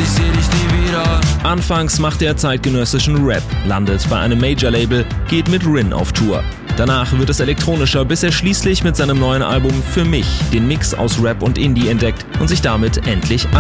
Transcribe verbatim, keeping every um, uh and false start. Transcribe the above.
ich seh dich nie wieder. Anfangs macht er zeitgenössischen Rap, landet bei einem Major-Label, geht mit Rin auf Tour. Danach wird es elektronischer, bis er schließlich mit seinem neuen Album Für mich den Mix aus Rap und Indie entdeckt und sich damit endlich